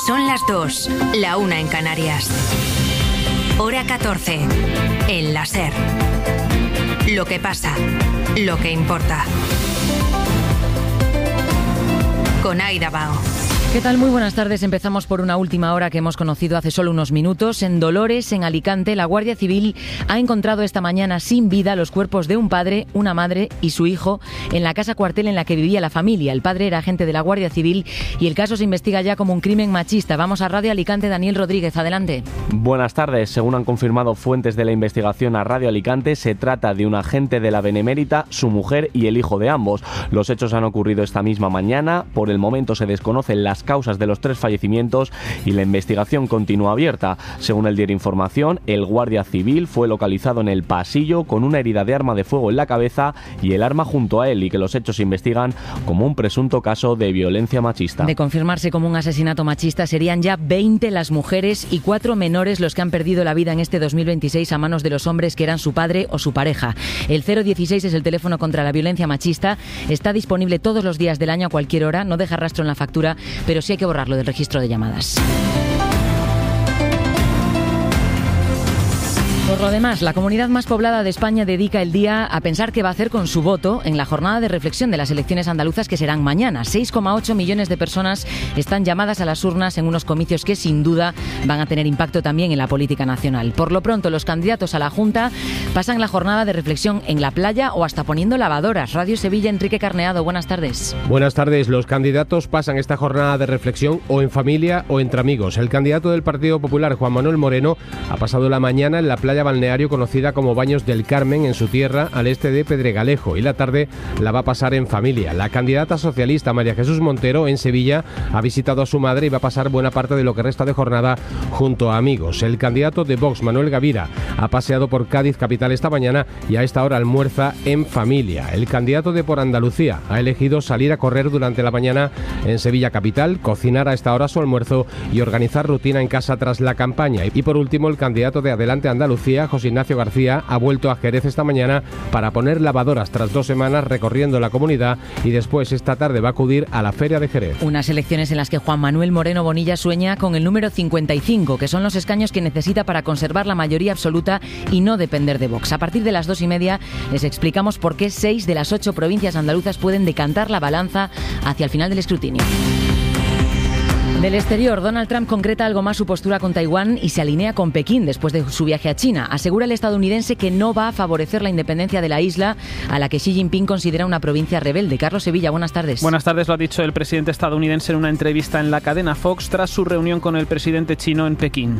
Son las 2, la 1 en Canarias. Hora 14, en la SER. Lo que pasa, lo que importa. Con Aida Bao. ¿Qué tal? Muy buenas tardes. Empezamos por una última hora que hemos conocido hace solo unos minutos. En Dolores, en Alicante, la Guardia Civil ha encontrado esta mañana sin vida los cuerpos de un padre, una madre y su hijo en la casa cuartel en la que vivía la familia. El padre era agente de la Guardia Civil y el caso se investiga ya como un crimen machista. Vamos a Radio Alicante, Daniel Rodríguez, adelante. Buenas tardes. Según han confirmado fuentes de la investigación a Radio Alicante, se trata de un agente de la Benemérita, su mujer y el hijo de ambos. Los hechos han ocurrido esta misma mañana. Por el momento se desconocen las causas de los 3 fallecimientos y la investigación continúa abierta. Según el diario Información, el guardia civil fue localizado en el pasillo con una herida de arma de fuego en la cabeza y el arma junto a él, y que los hechos se investigan como un presunto caso de violencia machista. De confirmarse como un asesinato machista, serían ya 20 las mujeres y 4 menores los que han perdido la vida en este 2026 a manos de los hombres que eran su padre o su pareja. El 016 es el teléfono contra la violencia machista. Está disponible todos los días del año a cualquier hora. No deja rastro en la factura, pero sí hay que borrarlo del registro de llamadas. Por lo demás, la comunidad más poblada de España dedica el día a pensar qué va a hacer con su voto en la jornada de reflexión de las elecciones andaluzas que serán mañana. 6,8 millones de personas están llamadas a las urnas en unos comicios que sin duda van a tener impacto también en la política nacional. Por lo pronto, los candidatos a la Junta pasan la jornada de reflexión en la playa o hasta poniendo lavadoras. Radio Sevilla, Enrique Carneado, buenas tardes. Buenas tardes. Los candidatos pasan esta jornada de reflexión o en familia o entre amigos. El candidato del Partido Popular, Juan Manuel Moreno, ha pasado la mañana en la playa balneario conocida como Baños del Carmen en su tierra al este de Pedregalejo, y la tarde la va a pasar en familia. La candidata socialista María Jesús Montero en Sevilla ha visitado a su madre y va a pasar buena parte de lo que resta de jornada junto a amigos. El candidato de Vox, Manuel Gavira, ha paseado por Cádiz capital esta mañana y a esta hora almuerza en familia. El candidato de Por Andalucía ha elegido salir a correr durante la mañana en Sevilla capital, cocinar a esta hora su almuerzo y organizar rutina en casa tras la campaña. Y por último, el candidato de Adelante Andalucía, José Ignacio García, ha vuelto a Jerez esta mañana para poner lavadoras tras 2 semanas recorriendo la comunidad, y después esta tarde va a acudir a la Feria de Jerez. Unas elecciones en las que Juan Manuel Moreno Bonilla sueña con el número 55, que son los escaños que necesita para conservar la mayoría absoluta y no depender de Vox. A partir de las 2:30 les explicamos por qué 6 de las 8 provincias andaluzas pueden decantar la balanza hacia el final del escrutinio. Del exterior, Donald Trump concreta algo más su postura con Taiwán y se alinea con Pekín después de su viaje a China. Asegura el estadounidense que no va a favorecer la independencia de la isla, a la que Xi Jinping considera una provincia rebelde. Carlos Sevilla, buenas tardes. Buenas tardes, lo ha dicho el presidente estadounidense en una entrevista en la cadena Fox tras su reunión con el presidente chino en Pekín.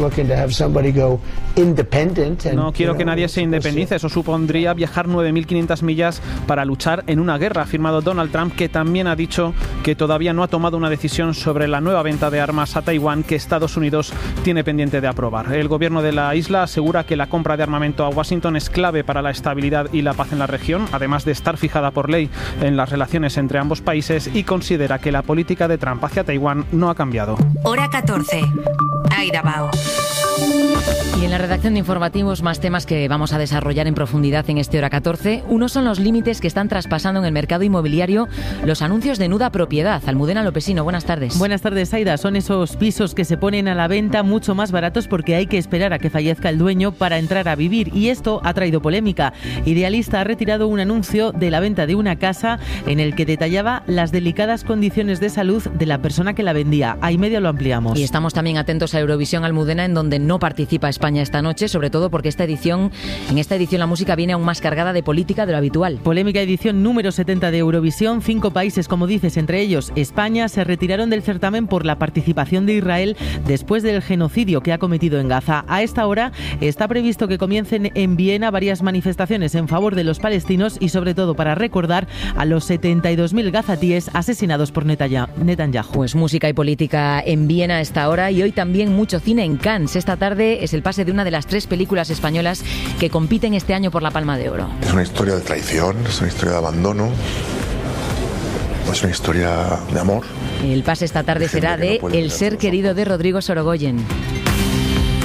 No quiero que nadie se independice, eso supondría viajar 9.500 millas para luchar en una guerra, ha afirmado Donald Trump, que también ha dicho que todavía no ha tomado una decisión sobre la nueva venta de armas a Taiwán que Estados Unidos tiene pendiente de aprobar. El gobierno de la isla asegura que la compra de armamento a Washington es clave para la estabilidad y la paz en la región, además de estar fijada por ley en las relaciones entre ambos países, y considera que la política de Trump hacia Taiwán no ha cambiado. Hora 14, Aida Bao. Y en la redacción de informativos, más temas que vamos a desarrollar en profundidad en este Hora 14. Uno son los límites que están traspasando en el mercado inmobiliario los anuncios de nuda propiedad. Almudena Lopesino, buenas tardes. Buenas tardes, Aida. Son esos pisos que se ponen a la venta mucho más baratos porque hay que esperar a que fallezca el dueño para entrar a vivir, y esto ha traído polémica. Idealista ha retirado un anuncio de la venta de una casa en el que detallaba las delicadas condiciones de salud de la persona que la vendía. A y medio lo ampliamos. Y estamos también atentos a Eurovisión, Almudena, en donde no participa España esta noche, sobre todo porque en esta edición la música viene aún más cargada de política de lo habitual. Polémica edición número 70 de Eurovisión. 5 países, como dices, entre ellos España, se retiraron del certamen por la participación de Israel después del genocidio que ha cometido en Gaza. A esta hora está previsto que comiencen en Viena varias manifestaciones en favor de los palestinos y sobre todo para recordar a los 72.000 gazatíes asesinados por Netanyahu. Pues música y política en Viena a esta hora, y hoy también mucho cine en Cannes. Esta tarde es el pase de una de las 3 películas españolas que compiten este año por la Palma de Oro. Es una historia de traición, es una historia de abandono, es una historia de amor. El pase esta tarde será de El ser querido de Rodrigo Sorogoyen.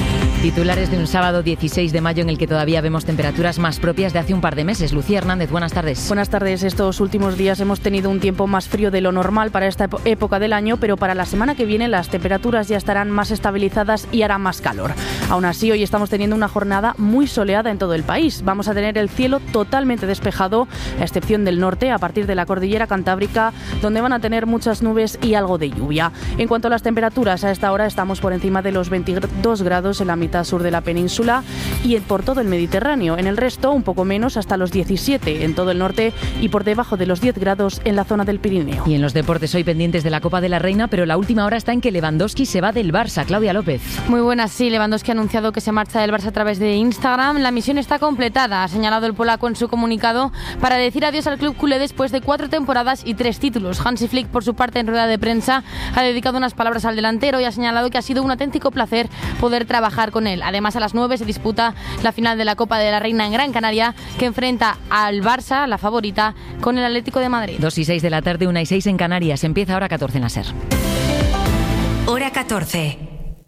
Titulares de un sábado 16 de mayo en el que todavía vemos temperaturas más propias de hace un par de meses. Lucía Hernández, buenas tardes. Buenas tardes. Estos últimos días hemos tenido un tiempo más frío de lo normal para esta época del año, pero para la semana que viene las temperaturas ya estarán más estabilizadas y hará más calor. Aún así, hoy estamos teniendo una jornada muy soleada en todo el país. Vamos a tener el cielo totalmente despejado, a excepción del norte, a partir de la cordillera cantábrica, donde van a tener muchas nubes y algo de lluvia. En cuanto a las temperaturas, a esta hora estamos por encima de los 22 grados en la mitad sur de la península y por todo el Mediterráneo. En el resto, un poco menos, hasta los 17 en todo el norte y por debajo de los 10 grados en la zona del Pirineo. Y en los deportes hoy pendientes de la Copa de la Reina, pero la última hora está en que Lewandowski se va del Barça. Claudia López. Muy buenas, sí. Lewandowski ha anunciado que se marcha del Barça a través de Instagram. La misión está completada, ha señalado el polaco en su comunicado, para decir adiós al club culé después de 4 temporadas y 3 títulos. Hansi Flick, por su parte, en rueda de prensa, ha dedicado unas palabras al delantero y ha señalado que ha sido un auténtico placer poder trabajar con él. Además, a las 9 se disputa la final de la Copa de la Reina en Gran Canaria, que enfrenta al Barça, la favorita, con el Atlético de Madrid. 2:06 de la tarde, 1:06 en Canarias. Empieza Hora 14 en la SER. Hora 14.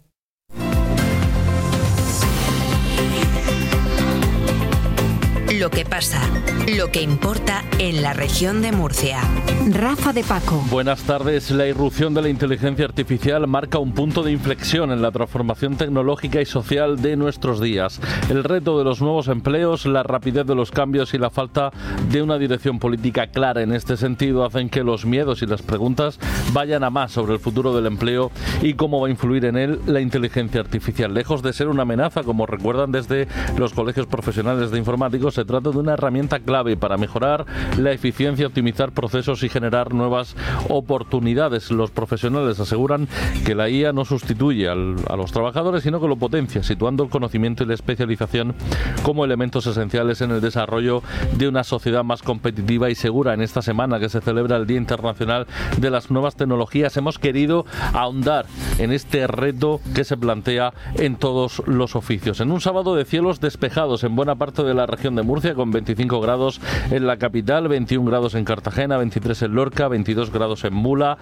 Lo que pasa, lo que importa en la región de Murcia. Rafa de Paco. Buenas tardes. La irrupción de la inteligencia artificial marca un punto de inflexión en la transformación tecnológica y social de nuestros días. El reto de los nuevos empleos, la rapidez de los cambios y la falta de una dirección política clara en este sentido hacen que los miedos y las preguntas vayan a más sobre el futuro del empleo y cómo va a influir en él la inteligencia artificial. Lejos de ser una amenaza, como recuerdan desde los colegios profesionales de informáticos, se trata de una herramienta clave para mejorar la eficiencia, optimizar procesos y generar nuevas oportunidades. Los profesionales aseguran que la IA no sustituye a los trabajadores, sino que lo potencia, situando el conocimiento y la especialización como elementos esenciales en el desarrollo de una sociedad más competitiva y segura. En esta semana que se celebra el Día Internacional de las Nuevas Tecnologías, hemos querido ahondar en este reto que se plantea en todos los oficios. En un sábado de cielos despejados en buena parte de la región de Murcia, con 25 grados en la capital, 21 grados en Cartagena, 23 en Lorca, 22 grados en Mula,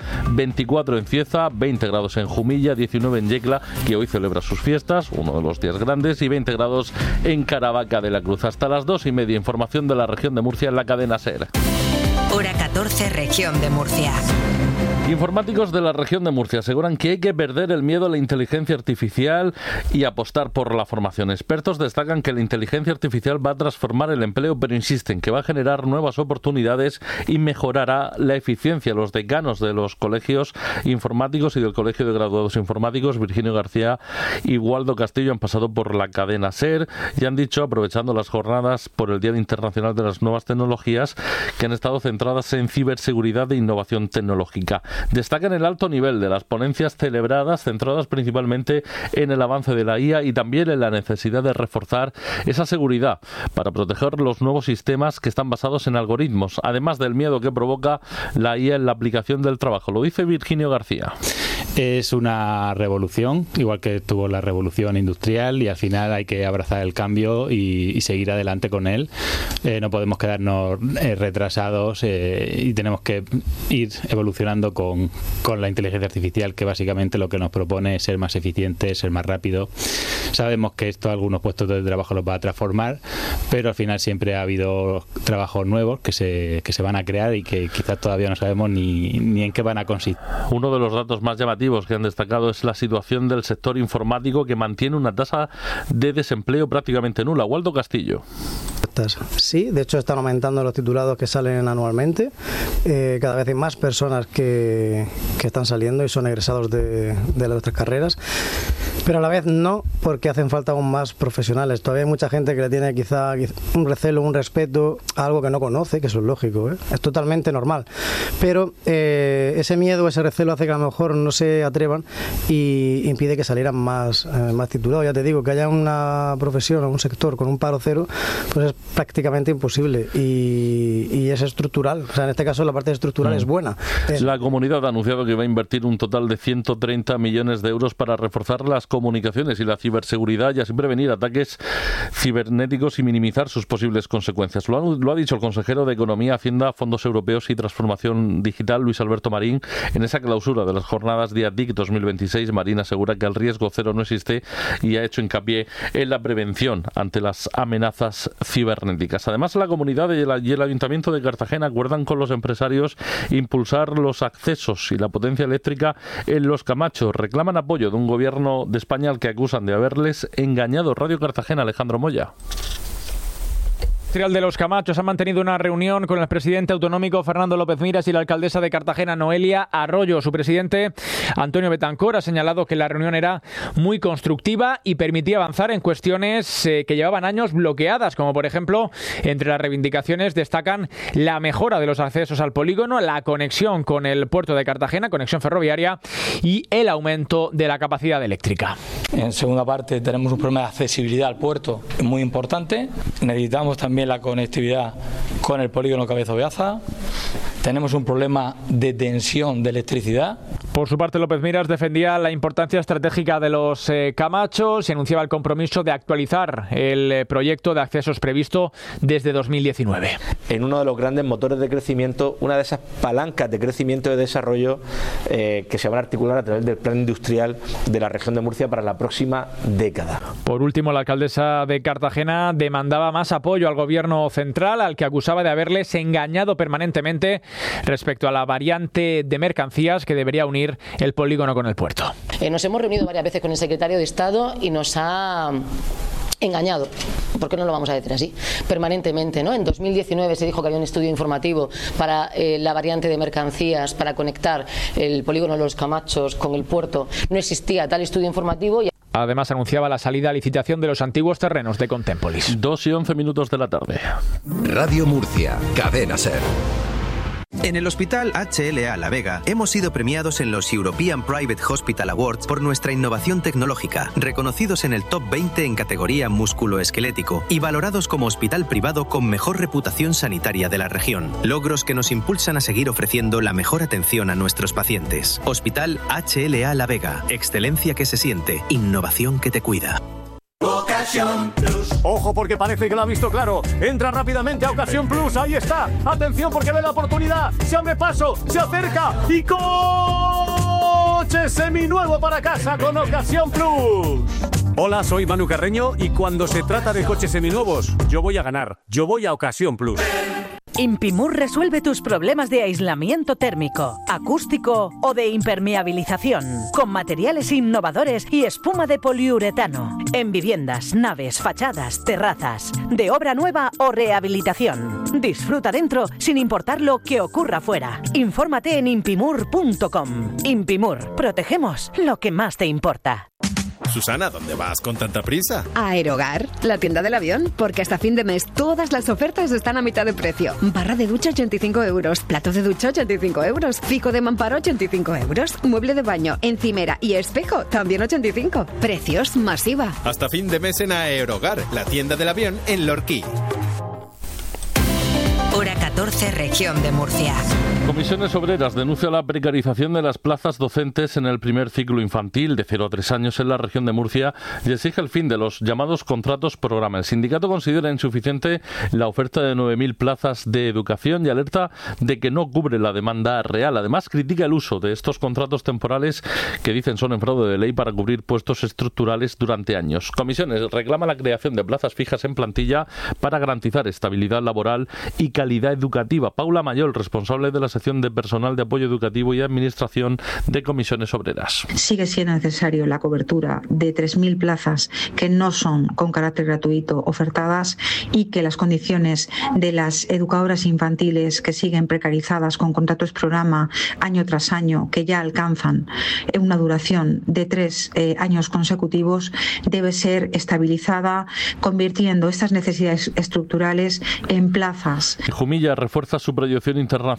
24 en Cieza, 20 grados en Jumilla, 19 en Yecla, que hoy celebra sus fiestas, uno de los días grandes, y 20 grados en Caravaca de la Cruz. Hasta las 2:30, información de la región de Murcia en la cadena SER. Hora 14, región de Murcia. Informáticos de la región de Murcia aseguran que hay que perder el miedo a la inteligencia artificial y apostar por la formación. Expertos destacan que la inteligencia artificial va a transformar el empleo, pero insisten que va a generar nuevas oportunidades y mejorará la eficiencia. Los decanos de los colegios informáticos y del Colegio de Graduados Informáticos, Virginio García y Waldo Castillo, han pasado por la cadena SER y han dicho, aprovechando las jornadas por el Día Internacional de las Nuevas Tecnologías, que han estado centradas en ciberseguridad e innovación tecnológica. Destacan el alto nivel de las ponencias celebradas, centradas principalmente en el avance de la IA y también en la necesidad de reforzar esa seguridad para proteger los nuevos sistemas que están basados en algoritmos, además del miedo que provoca la IA en la aplicación del trabajo. Lo dice Virginio García. Es una revolución, igual que tuvo la revolución industrial, y al final hay que abrazar el cambio y seguir adelante con él. No podemos quedarnos retrasados y tenemos que ir evolucionando con la inteligencia artificial, que básicamente lo que nos propone es ser más eficiente, ser más rápido. Sabemos que esto algunos puestos de trabajo los va a transformar, pero al final siempre ha habido trabajos nuevos que se van a crear y que quizás todavía no sabemos ni en qué van a consistir. Uno de los datos más llamativos que han destacado es la situación del sector informático, que mantiene una tasa de desempleo prácticamente nula. Waldo Castillo. Sí, de hecho están aumentando los titulados que salen anualmente. Cada vez hay más personas que están saliendo y son egresados de nuestras carreras, pero a la vez no, porque hacen falta aún más profesionales. Todavía hay mucha gente que le tiene quizá un recelo, un respeto a algo que no conoce, que eso es lógico, es totalmente normal, pero ese miedo, ese recelo hace que a lo mejor no se atrevan y impide que salieran más titulados. Ya te digo, que haya una profesión o un sector con un paro cero, pues es prácticamente imposible y es estructural. O sea, en este caso la parte estructural es buena. La comunidad ha anunciado que va a invertir un total de 130 millones de euros para reforzar las comunicaciones y la ciberseguridad y así prevenir ataques cibernéticos y minimizar sus posibles consecuencias. Lo ha dicho el consejero de Economía, Hacienda, Fondos Europeos y Transformación Digital, Luis Alberto Marín, en esa clausura de las jornadas DIATIC 2026. Marín asegura que el riesgo cero no existe y ha hecho hincapié en la prevención ante las amenazas cibernéticas. Además, la comunidad y el Ayuntamiento de Cartagena acuerdan con los empresarios impulsar los accesos y la potencia eléctrica en Los Camachos. Reclaman apoyo de un gobierno de España al que acusan de haberles engañado. Radio Cartagena, Alejandro Moya. De Los Camachos ha mantenido una reunión con el presidente autonómico Fernando López Miras y la alcaldesa de Cartagena, Noelia Arroyo. Su presidente, Antonio Betancor, ha señalado que la reunión era muy constructiva y permitía avanzar en cuestiones que llevaban años bloqueadas, como por ejemplo, entre las reivindicaciones destacan la mejora de los accesos al polígono, la conexión con el puerto de Cartagena, conexión ferroviaria, y el aumento de la capacidad eléctrica. En segunda parte tenemos un problema de accesibilidad al puerto muy importante. Necesitamos también la conectividad con el polígono Cabezo Beaza. Tenemos un problema de tensión de electricidad. Por su parte, López Miras defendía la importancia estratégica de Los Camachos y anunciaba el compromiso de actualizar el proyecto de accesos previsto desde 2019. En uno de los grandes motores de crecimiento, una de esas palancas de crecimiento y de desarrollo que se van a articular a través del plan industrial de la región de Murcia para la próxima década. Por último, la alcaldesa de Cartagena demandaba más apoyo al gobierno central, al que acusaba de haberles engañado permanentemente respecto a la variante de mercancías que debería unir el polígono con el puerto. Nos hemos reunido varias veces con el secretario de Estado y nos ha engañado, ¿por qué no lo vamos a decir así? Permanentemente, ¿no? En 2019 se dijo que había un estudio informativo para la variante de mercancías, para conectar el polígono de Los Camachos con el puerto. No existía tal estudio informativo. Además, anunciaba la salida a licitación de los antiguos terrenos de Contempolis. 2:11 de la tarde. Radio Murcia, Cadena SER. En el Hospital HLA La Vega hemos sido premiados en los European Private Hospital Awards por nuestra innovación tecnológica, reconocidos en el top 20 en categoría músculo-esquelético y valorados como hospital privado con mejor reputación sanitaria de la región. Logros que nos impulsan a seguir ofreciendo la mejor atención a nuestros pacientes. Hospital HLA La Vega, excelencia que se siente, innovación que te cuida. Ocasión Plus. Ojo, porque parece que lo ha visto claro. Entra rápidamente a Ocasión Plus. Ahí está. Atención, porque ve la oportunidad. Se abre paso, se acerca y coche seminuevo para casa con Ocasión Plus. Hola, soy Manu Carreño y cuando se trata de coches seminuevos, yo voy a ganar. Yo voy a Ocasión Plus. Impimur resuelve tus problemas de aislamiento térmico, acústico o de impermeabilización, con materiales innovadores y espuma de poliuretano, en viviendas, naves, fachadas, terrazas, de obra nueva o rehabilitación. Disfruta dentro sin importar lo que ocurra fuera. Infórmate en impimur.com. Impimur, protegemos lo que más te importa. Susana, ¿dónde vas con tanta prisa? A Aerogar, la tienda del avión, porque hasta fin de mes todas las ofertas están a mitad de precio. Barra de ducha 85 euros, plato de ducha 85 euros, fijo de mamparo 85 euros, mueble de baño, encimera y espejo también 85. Precios masiva. Hasta fin de mes en Aerogar, la tienda del avión en Lorquí. Hora 14, región de Murcia. Comisiones Obreras denuncia la precarización de las plazas docentes en el primer ciclo infantil de 0 a 3 años en la región de Murcia y exige el fin de los llamados contratos programa. El sindicato considera insuficiente la oferta de 9.000 plazas de educación y alerta de que no cubre la demanda real. Además, critica el uso de estos contratos temporales que dicen son en fraude de ley para cubrir puestos estructurales durante años. Comisiones reclama la creación de plazas fijas en plantilla para garantizar estabilidad laboral y calidad educativa. Paula Mayol, responsable de la sección de personal de apoyo educativo y administración de Comisiones Obreras. Sigue siendo necesario la cobertura de 3.000 plazas que no son con carácter gratuito ofertadas y que las condiciones de las educadoras infantiles que siguen precarizadas con contratos programa año tras año, que ya alcanzan una duración de 3 años consecutivos, debe ser estabilizada, convirtiendo estas necesidades estructurales en plazas. Jumilla refuerza su proyección internacional con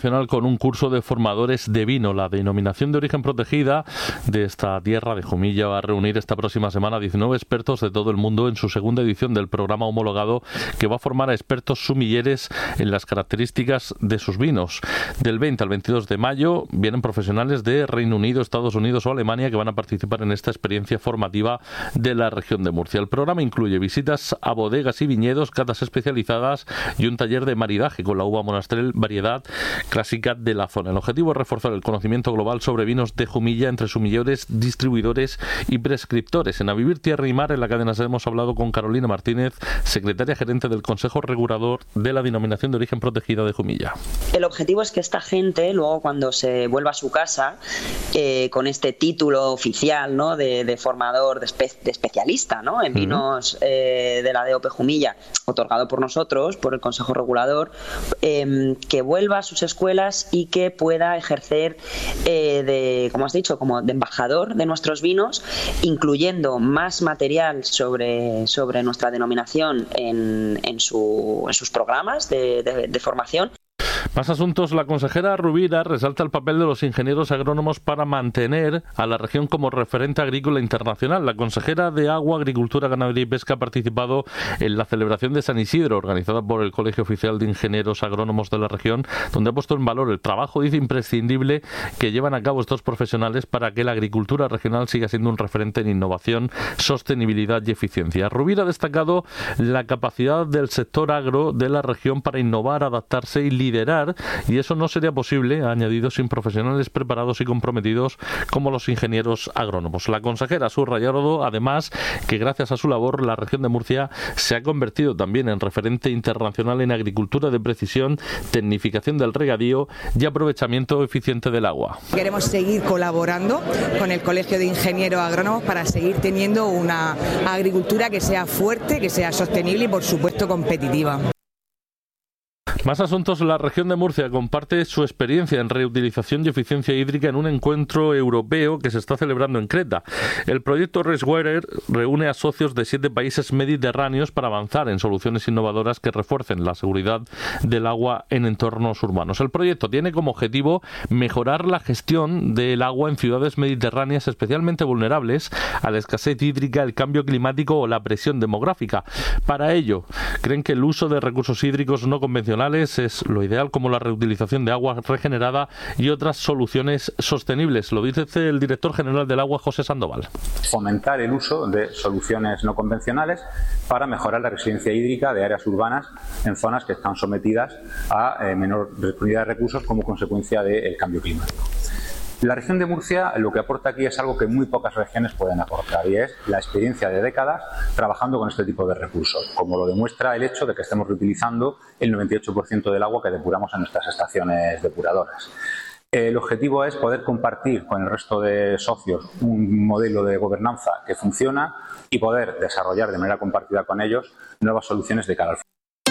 con un curso de formadores de vino. La denominación de origen protegida de esta tierra de Jumilla va a reunir esta próxima semana a 19 expertos de todo el mundo en su segunda edición del programa homologado, que va a formar a expertos sumilleres en las características de sus vinos. Del 20 al 22 de mayo vienen profesionales de Reino Unido, Estados Unidos o Alemania que van a participar en esta experiencia formativa de la región de Murcia. El programa incluye visitas a bodegas y viñedos, catas especializadas y un taller de maridaje con la uva Monastrell, variedad clásica de la zona. El objetivo es reforzar el conocimiento global sobre vinos de Jumilla entre sumilleros, distribuidores y prescriptores. En A Vivir Tierra y Mar, en la cadena SER, hemos hablado con Carolina Martínez, secretaria gerente del Consejo Regulador de la Denominación de Origen Protegida de Jumilla. El objetivo es que esta gente, luego cuando se vuelva a su casa, con este título oficial, ¿no?, de formador, de especialista, ¿no?, en vinos de la DOP Jumilla, otorgado por nosotros, por el Consejo Regulador, que vuelva a sus escuelas y que pueda ejercer como has dicho, como de embajador de nuestros vinos, incluyendo más material sobre nuestra denominación en sus programas de formación. Más asuntos. La consejera Rovira resalta el papel de los ingenieros agrónomos para mantener a la región como referente agrícola internacional. La consejera de Agua, Agricultura, Ganadería y Pesca ha participado en la celebración de San Isidro, organizada por el Colegio Oficial de Ingenieros Agrónomos de la región, donde ha puesto en valor el trabajo, dice, imprescindible que llevan a cabo estos profesionales para que la agricultura regional siga siendo un referente en innovación, sostenibilidad y eficiencia. Rovira ha destacado la capacidad del sector agro de la región para innovar, adaptarse y liderar, y eso no sería posible, ha añadido, sin profesionales preparados y comprometidos como los ingenieros agrónomos. La consejera ha subrayado además que gracias a su labor la región de Murcia se ha convertido también en referente internacional en agricultura de precisión, tecnificación del regadío y aprovechamiento eficiente del agua. Queremos seguir colaborando con el Colegio de Ingenieros Agrónomos para seguir teniendo una agricultura que sea fuerte, que sea sostenible y, por supuesto, competitiva. Más asuntos. La región de Murcia comparte su experiencia en reutilización y eficiencia hídrica en un encuentro europeo que se está celebrando en Creta. El proyecto Racewater reúne a socios de 7 países mediterráneos para avanzar en soluciones innovadoras que refuercen la seguridad del agua en entornos urbanos. El proyecto tiene como objetivo mejorar la gestión del agua en ciudades mediterráneas especialmente vulnerables a la escasez hídrica, el cambio climático o la presión demográfica. Para ello, creen que el uso de recursos hídricos no convencionales es lo ideal, como la reutilización de agua regenerada y otras soluciones sostenibles. Lo dice el director general del agua, José Sandoval. Fomentar el uso de soluciones no convencionales para mejorar la resiliencia hídrica de áreas urbanas en zonas que están sometidas a menor disponibilidad de recursos como consecuencia del cambio climático. La región de Murcia lo que aporta aquí es algo que muy pocas regiones pueden aportar, y es la experiencia de décadas trabajando con este tipo de recursos, como lo demuestra el hecho de que estemos reutilizando el 98% del agua que depuramos en nuestras estaciones depuradoras. El objetivo es poder compartir con el resto de socios un modelo de gobernanza que funciona y poder desarrollar de manera compartida con ellos nuevas soluciones de cara al futuro.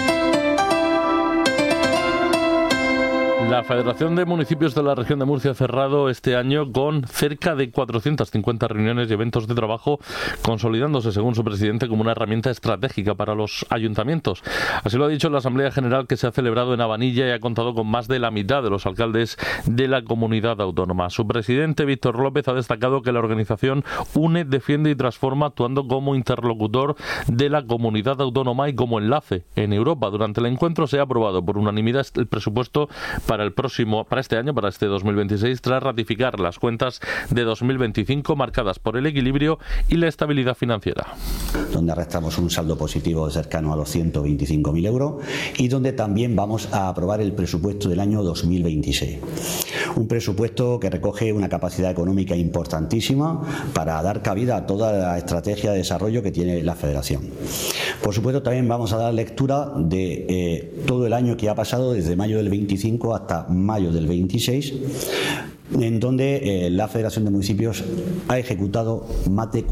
La Federación de Municipios de la Región de Murcia ha cerrado este año con cerca de 450 reuniones y eventos de trabajo, consolidándose, según su presidente, como una herramienta estratégica para los ayuntamientos. Así lo ha dicho en la Asamblea General que se ha celebrado en Habanilla y ha contado con más de la mitad de los alcaldes de la comunidad autónoma. Su presidente, Víctor López, ha destacado que la organización une, defiende y transforma, actuando como interlocutor de la comunidad autónoma y como enlace en Europa. Durante el encuentro se ha aprobado por unanimidad el presupuesto para este 2026, tras ratificar las cuentas de 2025 marcadas por el equilibrio y la estabilidad financiera. Donde arrastramos un saldo positivo cercano a los 125.000 euros y donde también vamos a aprobar el presupuesto del año 2026. Un presupuesto que recoge una capacidad económica importantísima para dar cabida a toda la estrategia de desarrollo que tiene la Federación. Por supuesto, también vamos a dar lectura de todo el año que ha pasado desde mayo del 25 hasta mayo del 26, en donde la Federación de Municipios ha ejecutado más de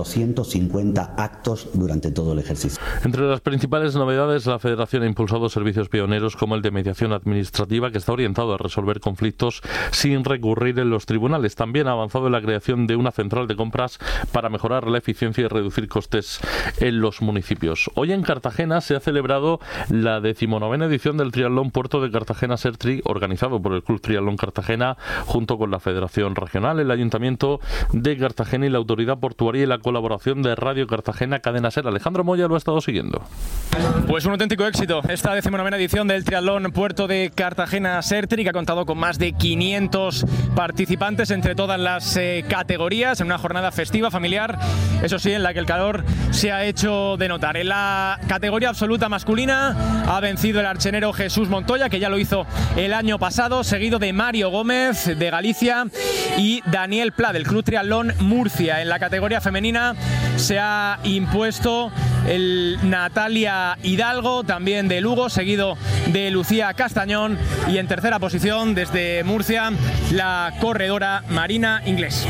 450 actos durante todo el ejercicio. Entre las principales novedades, la Federación ha impulsado servicios pioneros como el de mediación administrativa, que está orientado a resolver conflictos sin recurrir en los tribunales. También ha avanzado en la creación de una central de compras para mejorar la eficiencia y reducir costes en los municipios. Hoy en Cartagena se ha celebrado la 19ª edición del Triatlón Puerto de Cartagena Sertri, organizado por el Club Triatlón Cartagena, junto con la Federación Regional, el Ayuntamiento de Cartagena y la Autoridad Portuaria, y la colaboración de Radio Cartagena, Cadena Ser. Alejandro Moya lo ha estado siguiendo. Pues un auténtico éxito esta 19ª edición del Triatlón Puerto de Cartagena Sertri, que ha contado con más de 500 participantes entre todas las categorías, en una jornada festiva, familiar, eso sí, en la que el calor se ha hecho de notar. En la categoría absoluta masculina ha vencido el archenero Jesús Montoya, que ya lo hizo el año pasado, seguido de Mario Gómez de Galicia y Daniel Pla del Club Triatlón Murcia. En la categoría femenina se ha impuesto el Natalia Hidalgo, también de Lugo, seguido de Lucía Castañón, y en tercera posición desde Murcia la corredora Marina Inglés.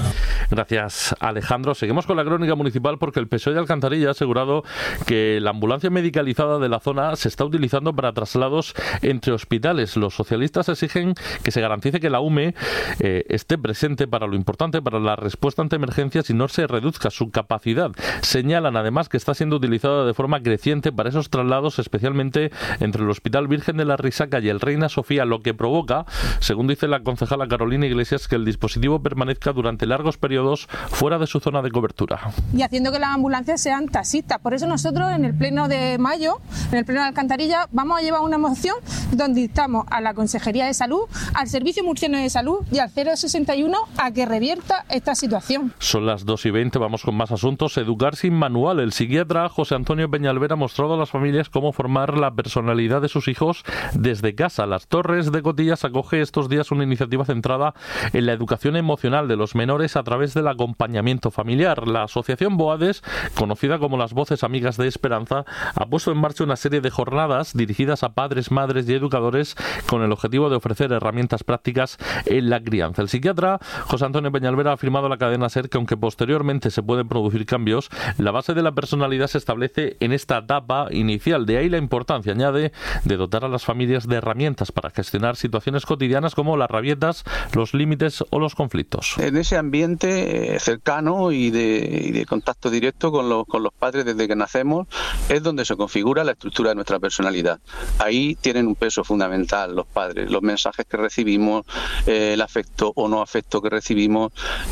Gracias, Alejandro. Seguimos con la crónica municipal, porque el PSOE de Alcantarilla ha asegurado que la ambulancia medicalizada de la zona se está utilizando para traslados entre hospitales. Los socialistas exigen que se garantice que la UME esté presente para lo importante, para la respuesta ante emergencias, y no se reduzca su capacidad. Señalan además que está siendo utilizada de forma creciente para esos traslados, especialmente entre el Hospital Virgen de la Risaca y el Reina Sofía, lo que provoca, según dice la concejala Carolina Iglesias, que el dispositivo permanezca durante largos periodos fuera de su zona de cobertura. Y haciendo que las ambulancias sean taxistas. Por eso nosotros en el pleno de mayo, en el pleno de Alcantarilla, vamos a llevar una moción donde instamos a la Consejería de Salud, al Servicio Murciano de Salud y al 061 a que revierta esta situación. Son las 2:20, vamos con más asuntos. Educar sin manual. El psiquiatra José Antonio Peñalver ha mostrado a las familias cómo formar la personalidad de sus hijos desde casa. Las Torres de Cotillas acoge estos días una iniciativa centrada en la educación emocional de los menores a través del acompañamiento familiar. La asociación BOADES, conocida como las Voces Amigas de Esperanza, ha puesto en marcha una serie de jornadas dirigidas a padres, madres y educadores con el objetivo de ofrecer herramientas prácticas en la crianza. El psiquiatra José Antonio Peñalver ha afirmado a la cadena SER que, aunque posteriormente se pueden producir cambios, la base de la personalidad se establece en esta etapa inicial. De ahí la importancia, añade, de dotar a las familias de herramientas para gestionar situaciones cotidianas como las rabietas, los límites o los conflictos. En ese ambiente cercano y de contacto directo con los padres desde que nacemos es donde se configura la estructura de nuestra personalidad. Ahí tienen un peso fundamental los padres, los mensajes que recibimos, el afecto o no afecto que recibimos,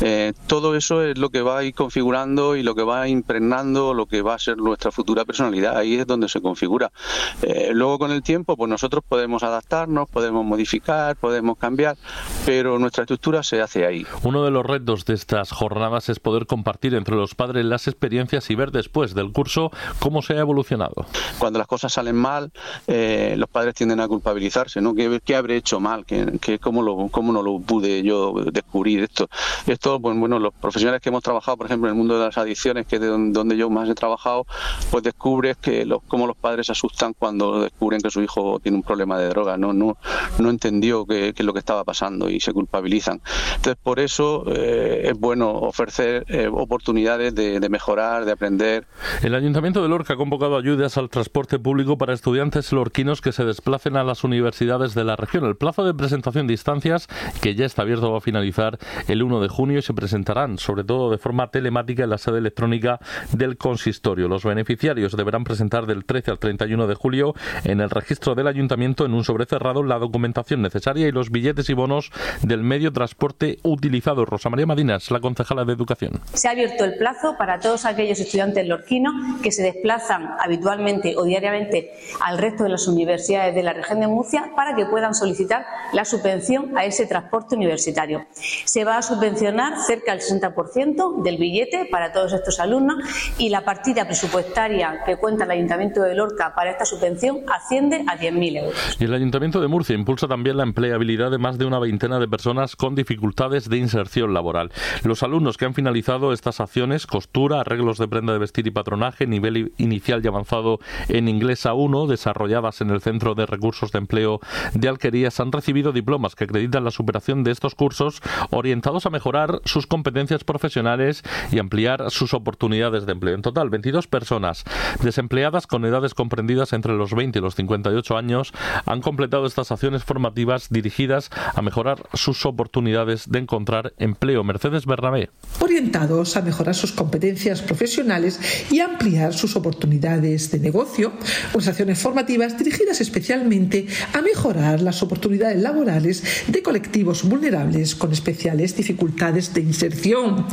todo eso es lo que va a ir configurando y lo que va impregnando lo que va a ser nuestra futura personalidad. Ahí es donde se configura. Luego, con el tiempo, pues nosotros podemos adaptarnos, podemos modificar, podemos cambiar, pero nuestra estructura se hace ahí. Uno de los retos de estas jornadas es poder compartir entre los padres las experiencias y ver después del curso cómo se ha evolucionado. Cuando las cosas salen mal, los padres tienden a culpabilizarse, ¿no? ¿Qué habré hecho mal? ¿Cómo no lo pude yo descubrir esto? Esto, pues bueno, los profesionales que hemos trabajado, por ejemplo, en el mundo de las adicciones, que es donde yo más he trabajado, pues descubres que cómo los padres se asustan cuando descubren que su hijo tiene un problema de droga, no entendió qué es lo que estaba pasando y se culpabilizan. Entonces, por eso es bueno ofrecer oportunidades de mejorar, de aprender. El Ayuntamiento de Lorca ha convocado ayudas al transporte público para estudiantes lorquinos que se desplacen a las universidades de la región. El plazo de presentación de instancias, que ya está abierto, va a finalizar el 1 de junio y se presentarán, sobre todo de forma telemática, en la sede electrónica del consistorio. Los beneficiarios deberán presentar del 13 al 31 de julio en el registro del Ayuntamiento, en un sobre cerrado, la documentación necesaria y los billetes y bonos del medio de transporte utilizado. Rosa María Madinas, la concejala de Educación. Se ha abierto el plazo para todos aquellos estudiantes lorquinos que se desplazan habitualmente o diariamente al resto de las universidades de la región de Murcia para que puedan solicitar la subvención a ese transporte universitario. Se va a subvencionar cerca del 60% del billete para todos estos alumnos y la partida presupuestaria que cuenta el Ayuntamiento de Lorca para esta subvención asciende a 10.000 euros. Y el Ayuntamiento de Murcia impulsa también la empleabilidad de más de una veintena de personas con dificultades de inserción laboral. Los alumnos que han finalizado estas acciones, costura, arreglos de prenda de vestir y patronaje, nivel inicial y avanzado en inglés A1, desarrolladas en el Centro de Recursos de Empleo de Alquerías, han recibido diplomas que acreditan la superación de estos cursos orientados a mejorar sus competencias profesionales y ampliar sus oportunidades de empleo. En total, 22 personas desempleadas con edades comprendidas entre los 20 y los 58 años han completado estas acciones formativas dirigidas a mejorar sus oportunidades de encontrar empleo. Mercedes Bernabé. Orientados a mejorar sus competencias profesionales y ampliar sus oportunidades de negocio, unas acciones formativas dirigidas especialmente a mejorar las oportunidades laborales de colectivos vulnerables con especiales dificultades de inserción.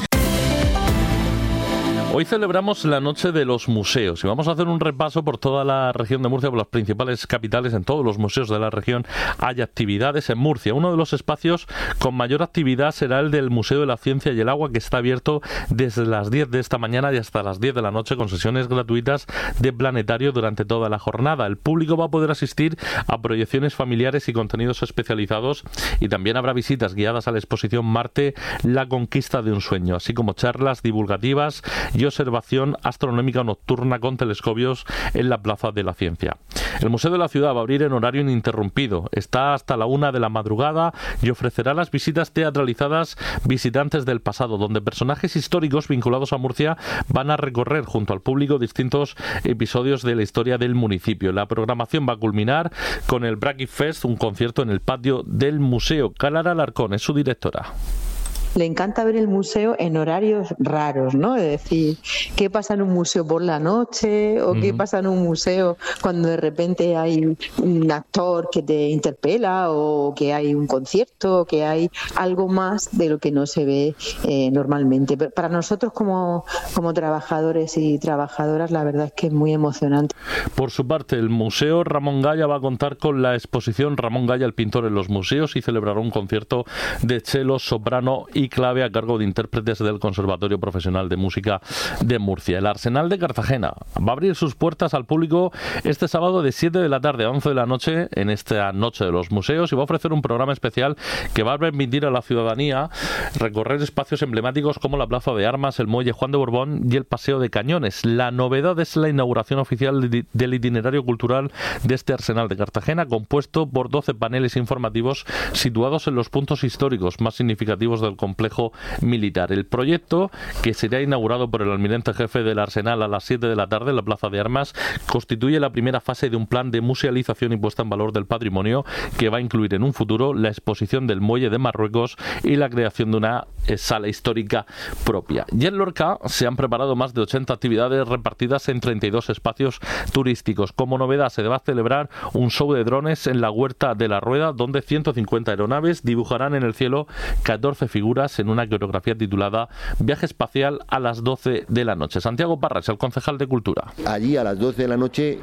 Hoy celebramos la Noche de los Museos y vamos a hacer un repaso por toda la región de Murcia, por las principales capitales. En todos los museos de la región hay actividades. En Murcia, uno de los espacios con mayor actividad será el del Museo de la Ciencia y el Agua, que está abierto desde las 10 de esta mañana y hasta las 10 de la noche con sesiones gratuitas de planetario durante toda la jornada. El público va a poder asistir a proyecciones familiares y contenidos especializados, y también habrá visitas guiadas a la exposición Marte, la conquista de un sueño, así como charlas divulgativas y observación astronómica nocturna con telescopios en la Plaza de la Ciencia. El Museo de la Ciudad va a abrir en horario ininterrumpido. Está hasta la 1 de la madrugada y ofrecerá las visitas teatralizadas Visitantes del Pasado, donde personajes históricos vinculados a Murcia van a recorrer junto al público distintos episodios de la historia del municipio. La programación va a culminar con el Bracky Fest, un concierto en el patio del museo. Clara Alarcón es su directora. Le encanta ver el museo en horarios raros, ¿no? Es decir, ¿qué pasa en un museo por la noche? ¿O qué pasa en un museo cuando de repente hay un actor que te interpela? ¿O que hay un concierto? ¿O que hay algo más de lo que no se ve normalmente? Pero para nosotros como trabajadores y trabajadoras, la verdad es que es muy emocionante. Por su parte, el Museo Ramón Gaya va a contar con la exposición Ramón Gaya, el pintor en los museos, y celebrará un concierto de cello, soprano y clave a cargo de intérpretes del Conservatorio Profesional de Música de Murcia. El Arsenal de Cartagena va a abrir sus puertas al público este sábado de 7 de la tarde a 11 de la noche en esta Noche de los Museos, y va a ofrecer un programa especial que va a permitir a la ciudadanía recorrer espacios emblemáticos como la Plaza de Armas, el Muelle Juan de Borbón y el Paseo de Cañones. La novedad es la inauguración oficial del itinerario cultural de este Arsenal de Cartagena, compuesto por 12 paneles informativos situados en los puntos históricos más significativos del complejo militar. El proyecto, que será inaugurado por el almirante jefe del Arsenal a las 7 de la tarde en la Plaza de Armas, constituye la primera fase de un plan de musealización y puesta en valor del patrimonio que va a incluir en un futuro la exposición del Muelle de Marruecos y la creación de una sala histórica propia. Y en Lorca se han preparado más de 80 actividades repartidas en 32 espacios turísticos. Como novedad, se va a celebrar un show de drones en la Huerta de la Rueda, donde 150 aeronaves dibujarán en el cielo 14 figuras en una coreografía titulada Viaje Espacial a las 12 de la noche. Santiago Parras, el concejal de Cultura. Allí a las 12 de la noche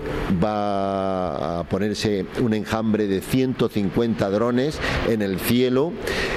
va a ponerse un enjambre de 150 drones en el cielo,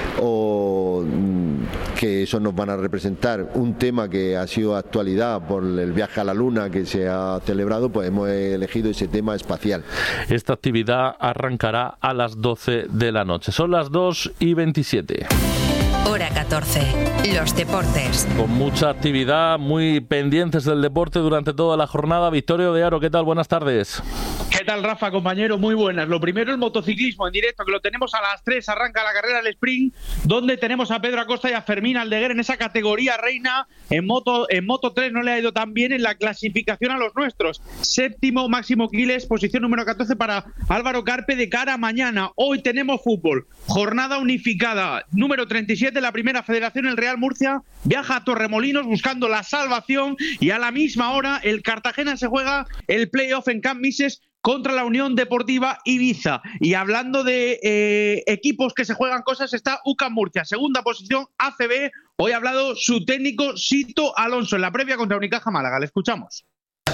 que eso nos van a representar un tema que ha sido actualidad por el viaje a la Luna que se ha celebrado, pues hemos elegido ese tema espacial. Esta actividad arrancará a las 12 de la noche. Son las 2:27. Hora 14. Los deportes. Con mucha actividad, muy pendientes del deporte durante toda la jornada. Victorio de Aro, ¿qué tal? Buenas tardes. ¿Qué tal, Rafa, compañero? Muy buenas. Lo primero, el motociclismo en directo, que lo tenemos a las 3. Arranca la carrera del sprint, donde tenemos a Pedro Acosta y a Fermín Aldeguer en esa categoría reina. En Moto 3 no le ha ido tan bien en la clasificación a los nuestros. Séptimo, Máximo Quiles, posición número 14 para Álvaro Carpe de cara a mañana. Hoy tenemos fútbol. Jornada unificada. Número 37, la primera federación, el Real Murcia, viaja a Torremolinos buscando la salvación, y a la misma hora el Cartagena se juega el playoff en Camp Mises contra la Unión Deportiva Ibiza. Y hablando de equipos que se juegan cosas, está UCAM Murcia, segunda posición ACB. Hoy ha hablado su técnico Sito Alonso en la previa contra Unicaja Málaga. Le escuchamos.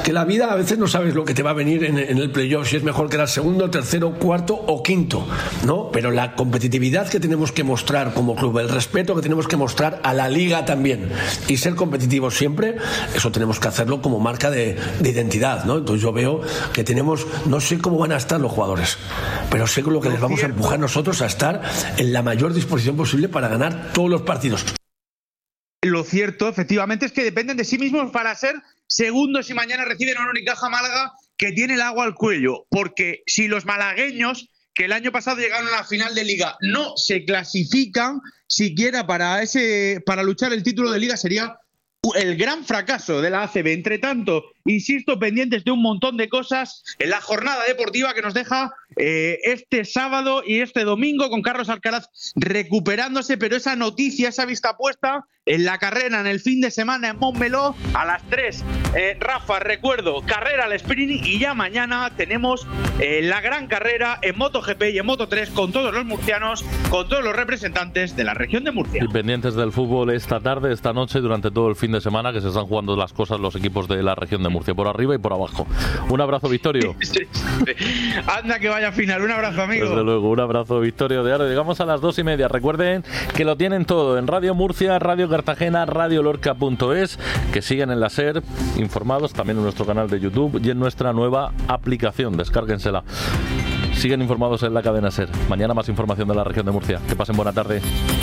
que la vida a veces no sabes lo que te va a venir en el playoff, si es mejor quedar segundo, tercero, cuarto o quinto, ¿no? Pero la competitividad que tenemos que mostrar como club, el respeto que tenemos que mostrar a la liga también y ser competitivos siempre, eso tenemos que hacerlo como marca de identidad, ¿no? Entonces yo veo que tenemos, no sé cómo van a estar los jugadores, pero sé lo que les vamos a empujar nosotros a estar en la mayor disposición posible para ganar todos los partidos. Lo cierto, efectivamente, es que dependen de sí mismos para ser segundos y mañana reciben a un Unicaja Málaga que tiene el agua al cuello. Porque si los malagueños, que el año pasado llegaron a la final de Liga, no se clasifican siquiera para luchar el título de Liga, sería el gran fracaso de la ACB. Entre tanto, insisto, pendientes de un montón de cosas en la jornada deportiva que nos deja este sábado y este domingo, con Carlos Alcaraz recuperándose, pero esa noticia, esa vista puesta en la carrera en el fin de semana en Montmeló a las 3. Rafa, recuerdo, carrera al sprint, y ya mañana tenemos la gran carrera en MotoGP y en Moto3 con todos los murcianos, con todos los representantes de la región de Murcia. Y pendientes del fútbol esta tarde, esta noche, durante todo el fin de semana, que se están jugando las cosas los equipos de la región de Murcia, por arriba y por abajo. Un abrazo, Victorio. Sí. Anda que vaya final. Un abrazo, amigo. Desde luego, un abrazo, Victorio de Aro. Llegamos a las 2:30. Recuerden que lo tienen todo en Radio Murcia, Radio Cartagena, radiolorca.es, que siguen en la SER, informados también en nuestro canal de YouTube y en nuestra nueva aplicación. Descárguensela. Siguen informados en la cadena SER. Mañana más información de la región de Murcia. Que pasen buena tarde.